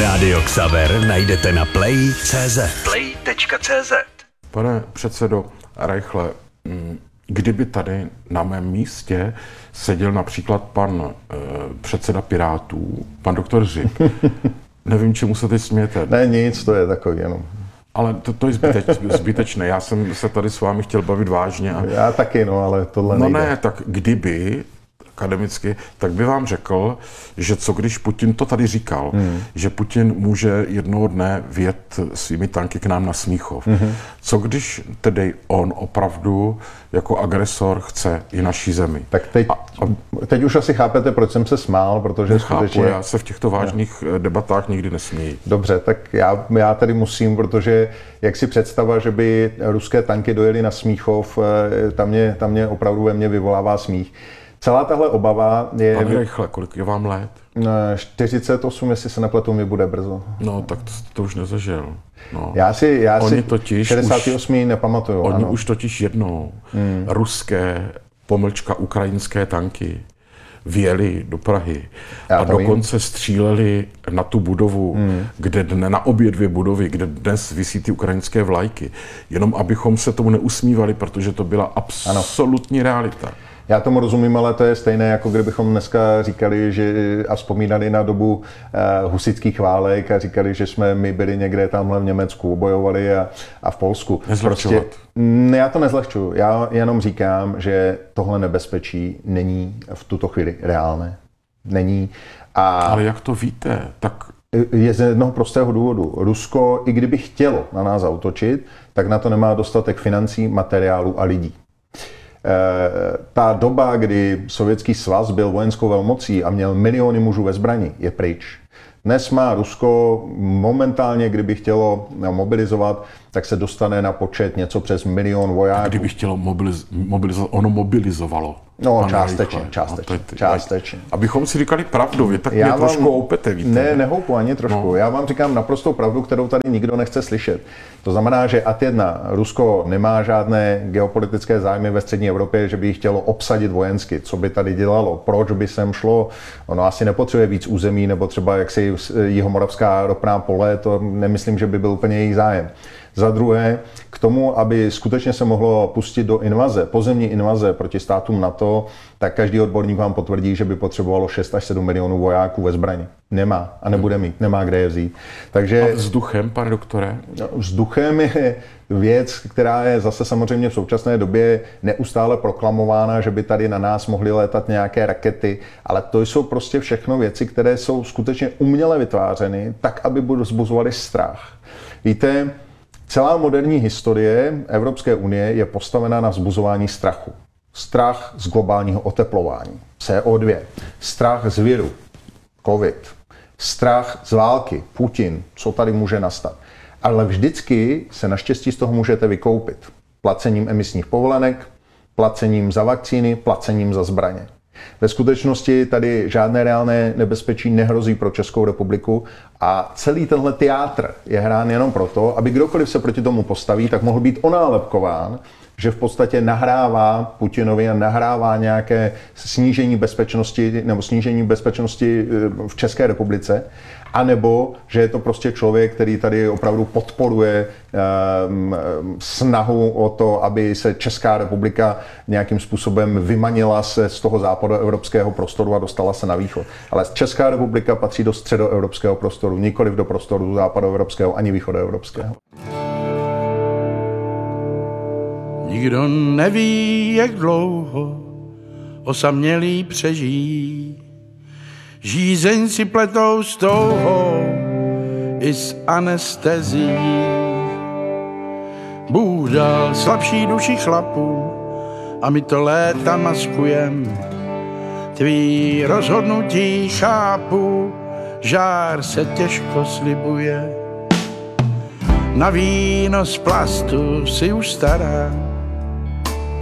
Rádio Xaver najdete na play.cz. Play.cz. Pane předsedo Reichle, kdyby tady na mém místě seděl například pan předseda Pirátů, pan doktor Hřib, nevím, čemu se teď smějete. Ne, nic, to je takový jenom. Ale to je zbytečné, já jsem se tady s vámi chtěl bavit vážně. Já taky, no, ale tohle nejde. No ne, tak kdyby, akademicky, tak by vám řekl, že co když Putin to tady říkal, že Putin může jednoho dne vjet svými tanky k nám na Smíchov. Co když tedy on opravdu jako agresor chce i naší zemi? Tak teď už asi chápete, proč jsem se smál, protože skutečně... Já se v těchto vážných debatách nikdy nesměji. Dobře, tak já tady musím, protože jak si představa, že by ruské tanky dojeli na Smíchov, tam mě opravdu ve mně vyvolává smích. Celá tahle obava je... Pane Reichle, kolik je vám let? 48, jestli se nepletu, mi bude brzo. No, tak to už nezažil. No. Já si totiž 68 už, nepamatuju. Oni ano. už totiž jednou ruské, ukrajinské tanky vjeli do Prahy a dokonce stříleli na tu budovu, na obě dvě budovy, kde dnes visí ty ukrajinské vlajky. Jenom abychom se tomu neusmívali, protože to byla absolutní realita. Já tomu rozumím, ale to je stejné, jako kdybychom dneska říkali, že a vzpomínali na dobu husitských válek a říkali, že jsme my byli někde tamhle v Německu, bojovali a v Polsku. Nezlehčovat. Já to nezlehčuju. Já jenom říkám, že tohle nebezpečí není v tuto chvíli reálné. Není. Ale jak to víte? Tak je z jednoho prostého důvodu. Rusko, i kdyby chtělo na nás zaútočit, tak na to nemá dostatek financí, materiálu a lidí. Ta doba, kdy Sovětský svaz byl vojenskou velmocí a měl miliony mužů ve zbrani, je pryč. Dnes má Rusko momentálně, kdyby chtělo mobilizovat, tak se dostane na počet něco přes 1 milion vojáků. Kdyby chtělo mobilizovat, ono mobilizovalo. No, částečně. Abychom si říkali pravdu, vy tak mě trošku houpete, víte. Ne, nehoupu ani trošku. No. Já vám říkám naprostou pravdu, kterou tady nikdo nechce slyšet. To znamená, že ad jedna, Rusko nemá žádné geopolitické zájmy ve střední Evropě, že by ji chtělo obsadit vojensky. Co by tady dělalo? Proč by sem šlo? Ono asi nepotřebuje víc území, nebo třeba jaksi jihomoravská ropná pole, to nemyslím, že by byl úplně její zájem. Za druhé, k tomu, aby skutečně se mohlo pustit do invaze, pozemní invaze proti státům NATO, tak každý odborník vám potvrdí, že by potřebovalo 6 až 7 milionů vojáků ve zbrani. Nemá a nebude mít, nemá kde je vzít. Takže, a vzduchem, pane doktore? Vzduchem je věc, která je zase samozřejmě v současné době neustále proklamována, že by tady na nás mohly létat nějaké rakety, ale to jsou prostě všechno věci, které jsou skutečně uměle vytvářeny tak, aby vzbuzovaly strach. Víte, celá moderní historie Evropské unie je postavena na vzbuzování strachu. Strach z globálního oteplování, CO2, strach z viru, COVID, strach z války, Putin, co tady může nastat. Ale vždycky se naštěstí z toho můžete vykoupit. Placením emisních povolenek, placením za vakcíny, placením za zbraně. Ve skutečnosti tady žádné reálné nebezpečí nehrozí pro Českou republiku a celý tenhle teátr je hrán jenom proto, aby kdokoliv se proti tomu postaví, tak mohl být onálepkován, že v podstatě nahrává Putinovi a nahrává nějaké snížení bezpečnosti nebo snížení bezpečnosti v České republice, anebo že je to prostě člověk, který tady opravdu podporuje snahu o to, aby se Česká republika nějakým způsobem vymanila se z toho západoevropského prostoru a dostala se na východ. Ale Česká republika patří do středoevropského prostoru, nikoliv do prostoru západoevropského ani východoevropského. Nikdo neví, jak dlouho osamělý přežijí. Žízeň si pletou s touhou i s anestezí. Bůh dal slabší duši chlapů a my to léta maskujem. Tvý rozhodnutí chápu, žár se těžko slibuje. Na víno z plastu si už stará,